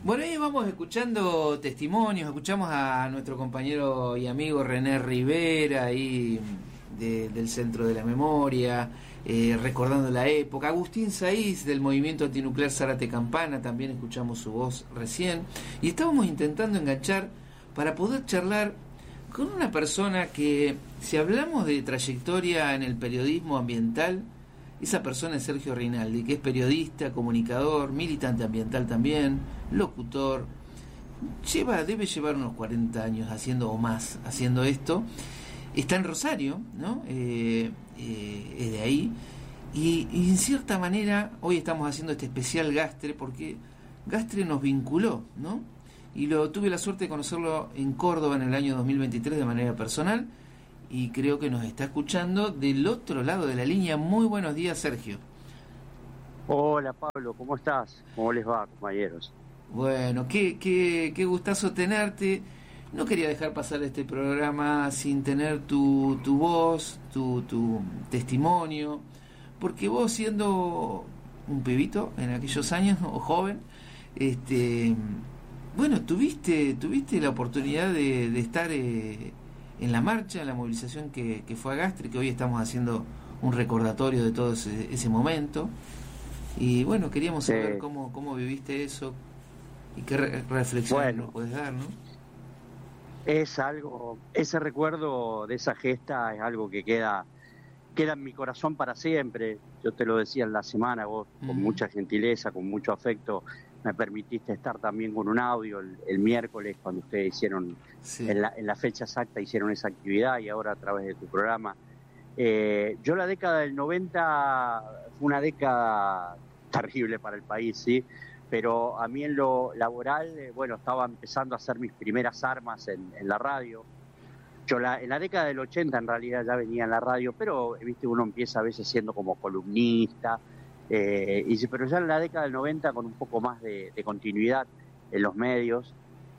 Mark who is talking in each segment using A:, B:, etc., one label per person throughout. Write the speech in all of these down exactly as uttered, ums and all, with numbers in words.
A: Bueno, ahí vamos escuchando testimonios, escuchamos a nuestro compañero y amigo René Rivera, ahí de, del Centro de la Memoria, eh, recordando la época. Agustín Saiz, del Movimiento Antinuclear Zárate Campana, también escuchamos su voz recién. Y estábamos intentando enganchar para poder charlar con una persona que, si hablamos de trayectoria en el periodismo ambiental, esa persona es Sergio Rinaldi, que es periodista, comunicador, militante ambiental también, locutor. Lleva, debe llevar unos cuarenta años haciendo o más, haciendo esto. Está en Rosario, ¿no? Eh, eh, es de ahí. Y, y en cierta manera, hoy estamos haciendo este especial Gastre, porque Gastre nos vinculó, ¿no? Y lo tuve la suerte de conocerlo en Córdoba en el año dos mil veintitrés de manera personal. Y creo que nos está escuchando del otro lado de la línea. Muy buenos días, Sergio.
B: Hola, Pablo, ¿cómo estás? ¿Cómo les va, compañeros?
A: Bueno, qué, qué, qué gustazo tenerte. No quería dejar pasar este programa sin tener tu, tu voz, tu, tu testimonio, porque vos, siendo un pibito en aquellos años, o joven, este, bueno, tuviste, tuviste la oportunidad de, de estar... Eh, en la marcha, en la movilización que, que fue a Gastre, que hoy estamos haciendo un recordatorio de todo ese, ese momento. Y bueno, queríamos saber sí. cómo, cómo viviste eso y qué re- reflexión bueno, nos puedes dar, ¿no?
B: Es algo, ese recuerdo de esa gesta es algo que queda, queda en mi corazón para siempre. Yo te lo decía en la semana, vos mm. con mucha gentileza, con mucho afecto, me permitiste estar también con un audio el, el miércoles cuando ustedes hicieron, sí. en, la, en la fecha exacta hicieron esa actividad, y ahora a través de tu programa. Eh, yo la década del noventa fue una década terrible para el país, sí, pero a mí en lo laboral, eh, bueno, estaba empezando a hacer mis primeras armas en, en la radio. Yo la, en la década del ochenta en realidad ya venía en la radio, pero viste, uno empieza a veces siendo como columnista, Eh, y, pero ya en la década del noventa con un poco más de, de continuidad en los medios.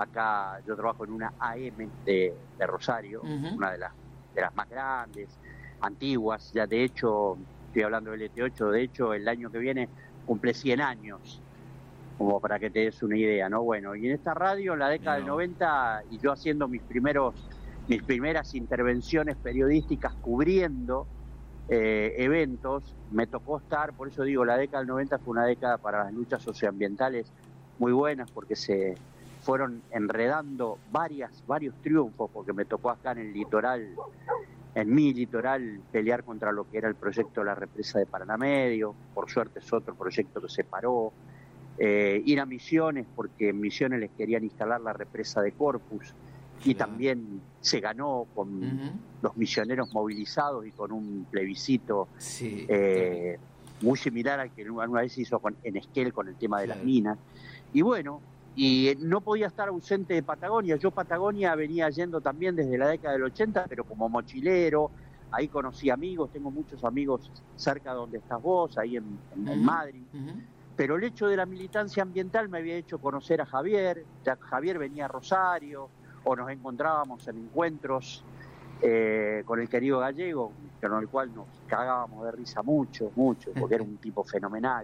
B: Acá yo trabajo en una A M de, de Rosario, uh-huh. una de las, de las más grandes, antiguas, ya de hecho, estoy hablando del L T ocho, de hecho el año que viene cumple cien años, como para que te des una idea, ¿no? Bueno, y en esta radio en la década no. del noventa, y yo haciendo mis primeros mis primeras intervenciones periodísticas cubriendo Eh, eventos, me tocó estar, por eso digo, la década del noventa fue una década para las luchas socioambientales muy buenas, porque se fueron enredando varias, varios triunfos, porque me tocó acá en el litoral, en mi litoral, pelear contra lo que era el proyecto de la represa de Paraná Medio. Por suerte es otro proyecto que se paró, eh, ir a Misiones, porque en Misiones les querían instalar la represa de Corpus, y también se ganó con uh-huh. los misioneros movilizados y con un plebiscito
A: sí,
B: eh, muy similar al que alguna vez se hizo con, en Esquel con el tema de claro. las minas. Y bueno, y no podía estar ausente de Patagonia. Yo Patagonia venía yendo también desde la década del ochenta, pero como mochilero. Ahí conocí amigos, tengo muchos amigos cerca de donde estás vos, ahí en, en, uh-huh. en Madrid. Uh-huh. Pero el hecho de la militancia ambiental me había hecho conocer a Javier. Ya Javier venía a Rosario, o nos encontrábamos en encuentros eh, con el querido Gallego, con el cual nos cagábamos de risa mucho, mucho, porque era un tipo fenomenal.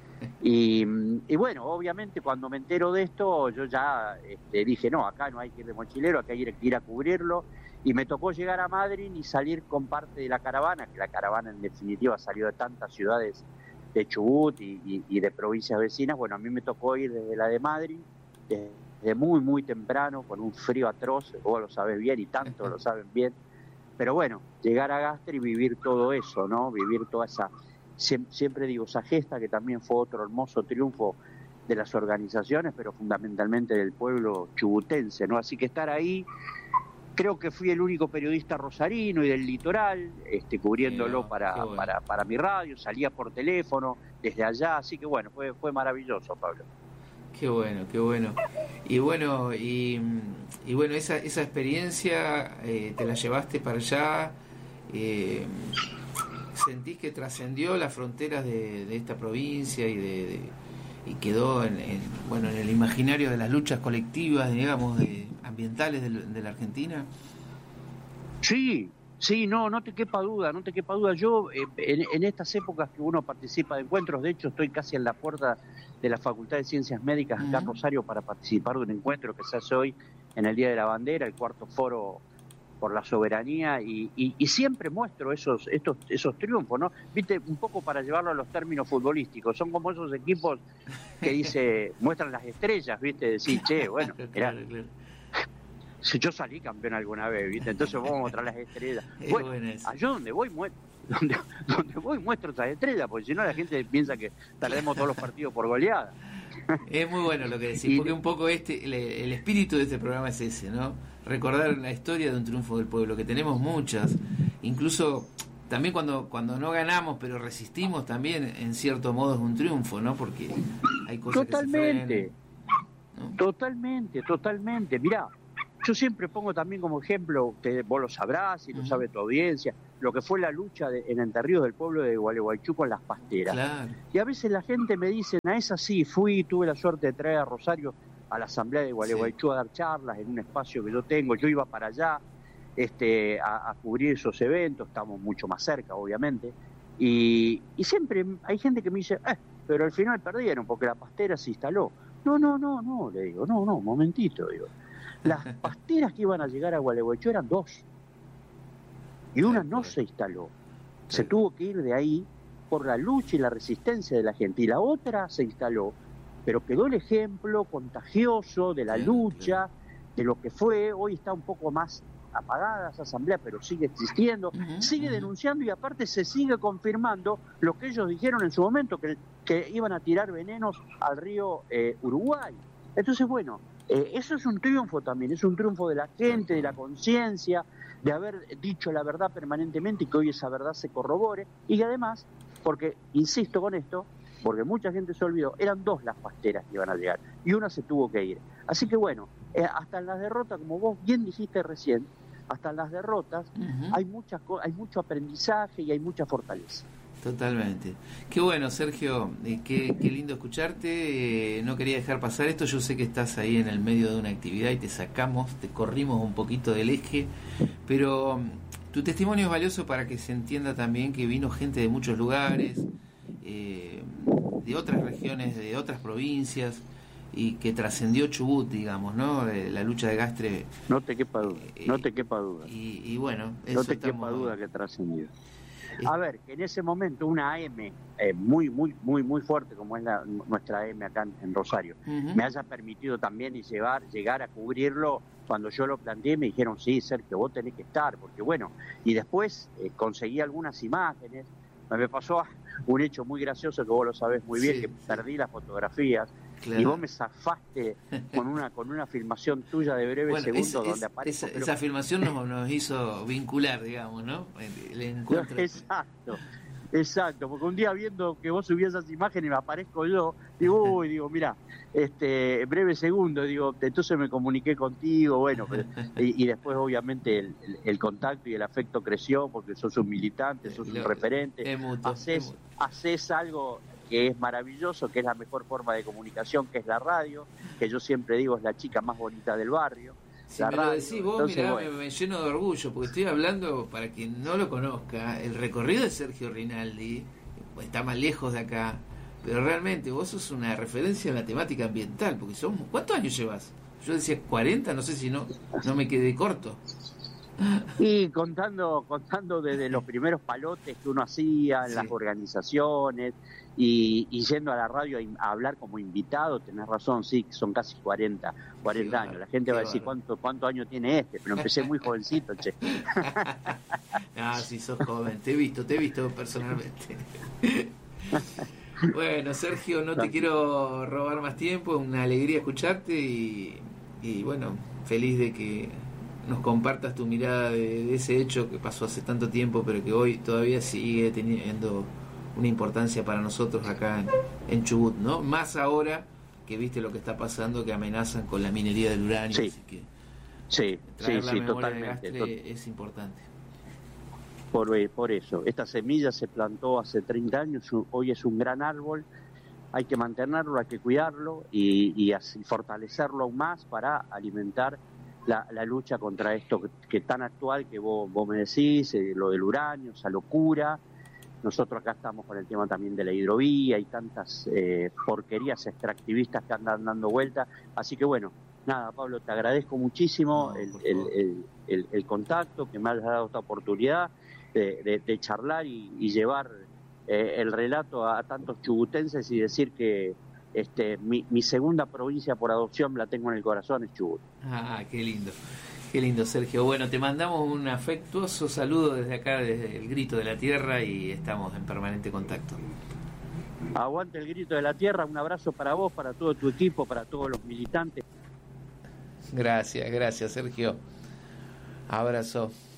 B: Y, y bueno, obviamente cuando me entero de esto, yo ya este, dije, no, acá no hay que ir de mochilero, acá hay que ir a cubrirlo, y me tocó llegar a Madrid y salir con parte de la caravana, que la caravana en definitiva salió de tantas ciudades de Chubut y, y, y de provincias vecinas. Bueno, a mí me tocó ir desde la de Madrid, desde de muy, muy temprano, con un frío atroz, vos lo sabés bien y tanto lo saben bien, pero bueno, llegar a Gastre y vivir todo eso, ¿no? Vivir toda esa, siempre digo, esa gesta, que también fue otro hermoso triunfo de las organizaciones, pero fundamentalmente del pueblo chubutense, ¿no? Así que estar ahí, creo que fui el único periodista rosarino y del litoral, este, cubriéndolo para, bueno. para, para mi radio, salía por teléfono desde allá, así que bueno, fue, fue maravilloso, Pablo.
A: Qué bueno, qué bueno. Y bueno, y, y bueno, esa esa experiencia eh, te la llevaste para allá, eh, sentís que trascendió las fronteras de, de esta provincia y de, de y quedó en, en bueno en el imaginario de las luchas colectivas, digamos, de, ambientales de, de la Argentina.
B: Sí, Sí, no, no te quepa duda, no te quepa duda. Yo, eh, en, en estas épocas que uno participa de encuentros, de hecho estoy casi en la puerta de la Facultad de Ciencias Médicas acá en
A: Uh-huh.
B: Rosario para participar de un encuentro que se hace hoy en el Día de la Bandera, el cuarto foro por la soberanía, y, y, y siempre muestro esos, estos, esos triunfos, ¿no? Viste, un poco para llevarlo a los términos futbolísticos, son como esos equipos que dice, muestran las estrellas, viste, decir, che, bueno, mirá,
A: Claro, claro.
B: si yo salí campeón alguna vez, ¿viste? Entonces vamos a mostrar las estrellas.
A: Es
B: Bueno,
A: buena esa.
B: allá donde voy, mue- donde, donde voy muestro esas estrellas, porque si no la gente piensa que perdemos todos los partidos por goleada.
A: Es muy bueno lo que decís,
B: Y-
A: porque un poco este el, el espíritu de este programa es ese, ¿no? Recordar la historia de un triunfo del pueblo, que tenemos muchas, incluso también cuando cuando no ganamos, pero resistimos, también en cierto modo es un triunfo, ¿no? Porque hay cosas que se
B: Totalmente,
A: frenan, ¿no?
B: totalmente, totalmente. Mirá, yo siempre pongo también como ejemplo, que vos lo sabrás y lo
A: Ujú.
B: sabe tu audiencia, lo que fue la lucha de, en Entre Ríos del pueblo de Gualeguaychú con las pasteras.
A: Claro.
B: Y a veces la gente me dice, a esa sí, fui, tuve la suerte de traer a Rosario a la Asamblea de Gualeguaychú a dar charlas en un espacio que yo tengo, yo iba para allá este, a, a cubrir esos eventos, estamos mucho más cerca, obviamente, y, y siempre hay gente que me dice, eh, pero al final perdieron porque la pastera se instaló. No, no, no, no, le digo, no, no, momentito, digo. Las pasteras que iban a llegar a Gualeguaychú eran dos, y una no se instaló, se tuvo que ir de ahí por la lucha y la resistencia de la gente, y la otra se instaló, pero quedó el ejemplo contagioso de la
A: Claro,
B: lucha,
A: claro.
B: de lo que fue. Hoy está un poco más apagada esa asamblea, pero sigue existiendo,
A: Ujú,
B: sigue
A: ujú.
B: denunciando, y aparte se sigue confirmando lo que ellos dijeron en su momento, que, que iban a tirar venenos al río eh, Uruguay. Entonces, bueno, eh, eso es un triunfo también, es un triunfo de la gente, de la conciencia, de haber dicho la verdad permanentemente y que hoy esa verdad se corrobore, y que además, porque, insisto con esto, porque mucha gente se olvidó, eran dos las pasteras que iban a llegar, y una se tuvo que ir. Así que bueno, eh, hasta en las derrotas, como vos bien dijiste recién, hasta en las derrotas
A: Ujú.
B: hay, muchas co- hay mucho aprendizaje y hay mucha fortaleza.
A: Totalmente. Qué bueno, Sergio, eh, qué, qué lindo escucharte. Eh, no quería dejar pasar esto. Yo sé que estás ahí en el medio de una actividad y te sacamos, te corrimos un poquito del eje, pero mm, tu testimonio es valioso para que se entienda también que vino gente de muchos lugares, eh, de otras regiones, de otras provincias, y que trascendió Chubut, digamos, ¿no? Eh, la lucha de Gastre.
B: No te quepa duda,
A: eh,
B: no te quepa duda.
A: Y, y bueno, eso
B: No te
A: estamos-
B: quepa duda que trascendió.
A: Eh,
B: A ver, que en ese momento una A M eh, muy, muy, muy, muy fuerte, como es la, nuestra A M acá en, en Rosario,
A: Ujú.
B: me haya permitido también y llevar, llegar a cubrirlo cuando yo lo planteé. Me dijeron, sí, Sergio, vos tenés que estar, porque bueno, y después eh, conseguí algunas imágenes. Me pasó un hecho muy gracioso que vos lo sabés muy bien,
A: Sí,
B: que
A: sí.
B: perdí las fotografías,
A: Claro.
B: y vos me zafaste con una con una filmación tuya de breve
A: Bueno,
B: segundo
A: es-
B: donde
A: es-
B: aparezco.
A: esa,
B: pero-
A: esa afirmación nos, nos hizo vincular, digamos, ¿no? El, el encuentro.
B: Exacto, exacto, porque un día viendo que vos subías esas imágenes y me aparezco yo, digo, uy, digo, mira, este, breve segundo, digo, entonces me comuniqué contigo, bueno, pero- y, y después obviamente el, el- el contacto y el afecto creció porque sos un militante, sos un
A: Lo-
B: referente,
A: es mutuo,
B: haces,
A: es mutuo.
B: haces algo que es maravilloso, que es la mejor forma de comunicación, que es la radio, que yo siempre digo es la chica más bonita del barrio.
A: Si
B: la
A: me lo
B: radio.
A: decís vos,
B: Entonces,
A: mirá,
B: bueno.
A: me, me lleno de orgullo, porque estoy hablando, para quien no lo conozca, el recorrido de Sergio Rinaldi pues, está más lejos de acá, pero realmente vos sos una referencia en la temática ambiental, porque son, ¿cuántos años llevas? Yo decía cuarenta, no sé si no, no me quedé corto.
B: Y contando, contando desde los primeros palotes que uno hacía en
A: Sí.
B: las organizaciones y, y yendo a la radio a, in- a hablar como invitado, tenés razón, sí, que son casi cuarenta, cuarenta
A: Qué
B: años.
A: bárbaro,
B: La gente
A: qué
B: va a decir,
A: bárbaro.
B: ¿cuánto, cuánto años tiene este? Pero empecé muy jovencito, che.
A: Ah, sí, sos joven, te he visto, te he visto personalmente. Bueno, Sergio, no te quiero robar más tiempo, es una alegría escucharte y, y bueno, feliz de que nos compartas tu mirada de, de ese hecho que pasó hace tanto tiempo, pero que hoy todavía sigue teniendo una importancia para nosotros acá en, en Chubut, ¿no? Más ahora que viste lo que está pasando, que amenazan con la minería del uranio,
B: Sí.
A: así que
B: Sí,
A: traer
B: sí,
A: la
B: sí,
A: memoria de
B: totalmente.
A: Gastre
B: to-
A: es importante.
B: Por, eh, por eso, esta semilla se plantó hace treinta años, u- hoy es un gran árbol, hay que mantenerlo, hay que cuidarlo y, y así fortalecerlo aún más para alimentar la, la lucha contra esto que, que tan actual que vos, vos me decís, eh, lo del uranio, esa locura. Nosotros acá estamos con el tema también de la hidrovía y tantas eh, porquerías extractivistas que andan dando vueltas. Así que bueno, nada, Pablo, te agradezco muchísimo
A: No,
B: el,
A: por
B: el,
A: favor.
B: el, el, el contacto, que me hayas dado esta oportunidad de, de, de charlar y, y llevar eh, el relato a, a tantos chubutenses y decir que este mi, mi segunda provincia por adopción la tengo en el corazón, es Chubut.
A: Ah, qué lindo. Qué lindo, Sergio. Bueno, te mandamos un afectuoso saludo desde acá, desde el Grito de la Tierra, y estamos en permanente contacto.
B: Aguante el Grito de la Tierra, un abrazo para vos, para todo tu equipo, para todos los militantes.
A: Gracias, gracias, Sergio. Abrazo.